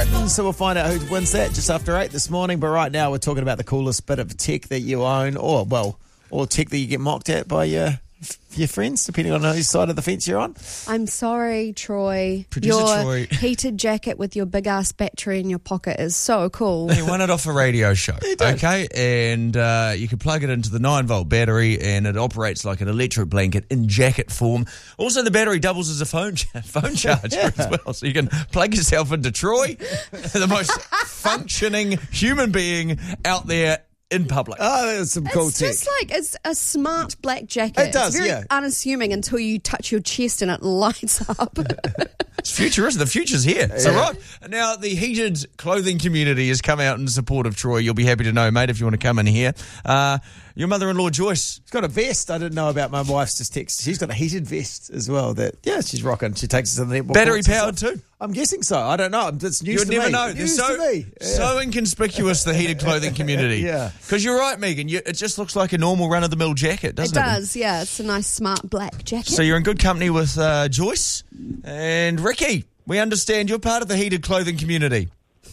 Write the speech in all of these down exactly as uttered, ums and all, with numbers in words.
Britain, so we'll find out who wins that just after eight this morning. But right now, we're talking about the coolest bit of tech that you own, or, well, or tech that you get mocked at by your your friends, depending on whose side of the fence you're on. I'm sorry, Troy. Producer your Troy. heated jacket with your big-ass battery in your pocket is so cool. You won it off a radio show, okay? And uh, you can plug it into the nine-volt battery, and it operates like an electric blanket in jacket form. Also, the battery doubles as a phone cha- phone charger Yeah. as well, so you can plug yourself into Troy, the most functioning human being out there in public. Oh, that's some cool It's tech. just like it's a smart black jacket. It does, it's very yeah. unassuming until you touch your chest and it lights up. It's futuristic. The future's here. So, right. Now, the heated clothing community has come out in support of Troy. You'll be happy to know, mate, if you want to come in here. Uh, your mother-in-law, Joyce. She's got a vest. I didn't know about. My wife's just text. She's got a heated vest as well. That yeah, she's rocking. She takes us to the netball. Battery courts and powered stuff. too? I'm guessing so. I don't know. It's news You would to never me. know. They're News so, to me. Yeah. so inconspicuous, the heated clothing community. Yeah. Because you're right, Megan. You, it just looks like a normal run-of-the-mill jacket, It doesn't it? does, yeah. It's a nice, smart black jacket. So you're in good company with uh, Joyce and Ricky. We understand you're part of the heated clothing community.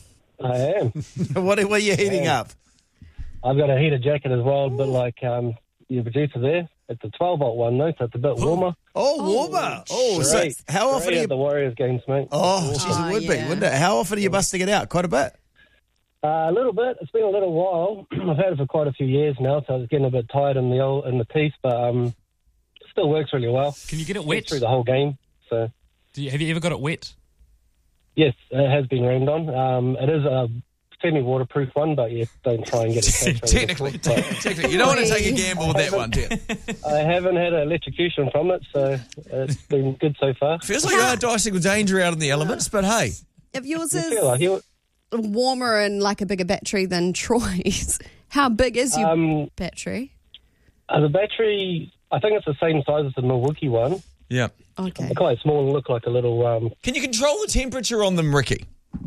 I am. what, what are you heating Yeah. up? I've got a heated jacket as well, but like um, your producer there, it's a twelve volt one though, so it's a bit warmer. Oh, warmer. Oh, so Great. how often Great are at you? the Warriors games, mate. Oh, geez, Oh, it would be, yeah. wouldn't it? How often are you busting it out? Quite a bit. Uh, a little bit. It's been a little while. I've had it for quite a few years now, so it's getting a bit tired in the old, in the teeth, but um, it still works really well. Can you get it Gets wet? through the whole game. So Do you, have you ever got it wet? yes, it has been rained on. Um, it is a semi-waterproof one, but yeah, don't try and get it saturated, of Technically, course, but technically, you don't want to take a gamble with that one, do you? I haven't had an electrocution from it, so it's been good so far. Feels like you are dicing with danger out in the elements, but hey. if yours You is feel like you. warmer and like a bigger battery than Troy's, how big is your Um, battery? Uh, the battery, I think it's the same size as the Milwaukee one. Yeah. Okay. They're quite small and look like a little. Um, Can you control the temperature on them, Ricky?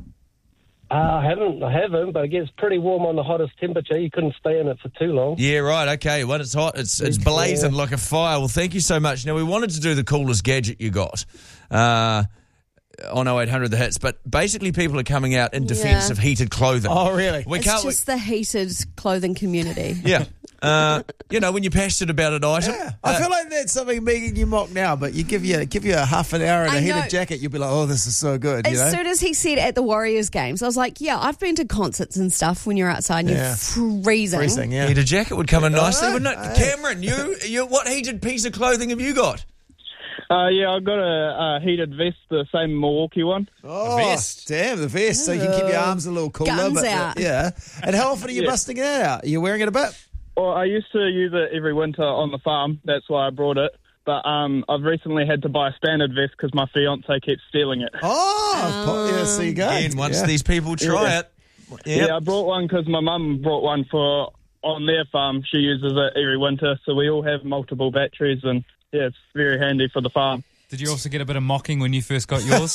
uh, I haven't, I haven't, but it gets pretty warm on the hottest temperature. You couldn't stay in it for too long. Yeah, right, okay. When it's hot, it's it's blazing like a fire. Well, thank you so much. Now, we wanted to do the coolest gadget you got uh, on oh eight hundred The Hits, but basically people are coming out in defence Yeah. of heated clothing. Oh, really? We It's can't... just the heated clothing community. yeah. Uh, you know, when you're passionate about an item. Yeah. I feel like that's something Megan you mock now, but you give you give you a half an hour and I a heated know. jacket, you'll be like, oh, this is so good. You As know? soon as he said at the Warriors games, I was like, yeah, I've been to concerts and stuff when you're outside and Yeah. you're freezing. Freezing, yeah. Heated jacket would come in nicely, know. wouldn't it? Hey. Cameron, you, you, what heated piece of clothing have you got? Uh, yeah, I've got a, a heated vest, the same Milwaukee one. Oh, vest. damn, the vest. So you can keep your arms a little cooler. Guns but, out. Yeah. And how often are you Yeah. busting it out? Are you wearing it a bit? Well, I used to use it every winter on the farm. That's why I brought it. But um, I've recently had to buy a standard vest because my fiancé keeps stealing it. Oh, po- yeah, so you go. And once yeah. these people try Yeah. it. Yep. Yeah, I brought one because my mum brought one for on their farm. She uses it every winter, so we all have multiple batteries, and yeah, it's very handy for the farm. Did you also get a bit of mocking when you first got yours?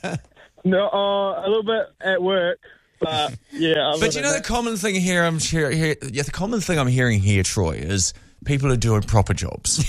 No, uh, a little bit at work, but yeah. other But you than know the that- common thing here I'm hear, hear, yeah, the common thing I'm hearing here, Troy, is people are doing proper jobs.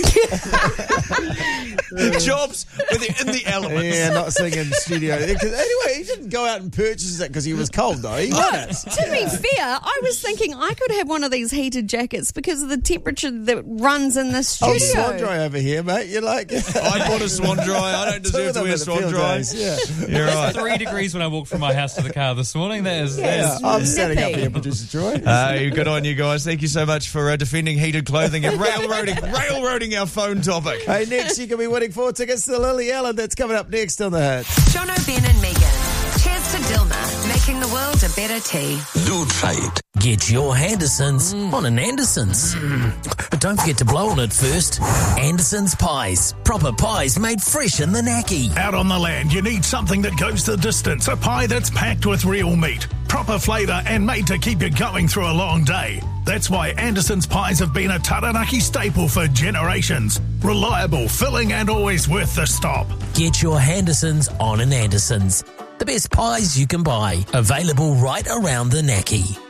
Jobs where they're in the elements. Yeah, not singing in studio. 'Cause anyway, he didn't go out and purchase it because he was cold, though. He won it. To be fair, I was thinking I could have one of these heated jackets because of the temperature that runs in the Oh, studio. swan dry over here, mate. You're like... I bought a swan dry. I don't Two deserve of to them wear at the swan field dry. days, Yeah. You're right. Three degrees when I walked from my house to the car this morning. That is, that Yeah, is I'm standing up Nippy. here, producer Troy. Hey, good on you guys. Thank you so much for uh, defending heated clothing and railroading, railroading our phone topic. Hey, next you can be winning four tickets to the Lily Allen. That's coming up next on The Hit. Jono, Ben and Megan. Cheers to Dilma, making the world a better tea. Lutrait. Get your Hendersons on an Andersons. But don't forget to blow on it first. Andersons Pies. Proper pies made fresh in the Nacky. Out on the land, you need something that goes the distance. A pie that's packed with real meat, proper flavour and made to keep you going through a long day. That's why Anderson's Pies have been a Taranaki staple for generations. Reliable, filling and always worth the stop. Get your Hendersons on an Andersons. The best pies you can buy. Available right around the Nacky.